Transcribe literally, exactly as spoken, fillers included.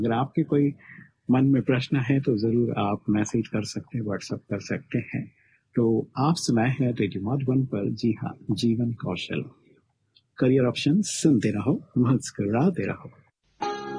अगर आपके कोई मन में प्रश्न है तो ज़रूर आप मैसेज कर सकते हैं, व्हाट्सएप कर सकते हैं। तो आप सुनाए हैं रेडियो मधुबन पर, जी हाँ, जीवन कौशल, करियर ऑप्शन सुनते रहो, मुस्कुराते रहो।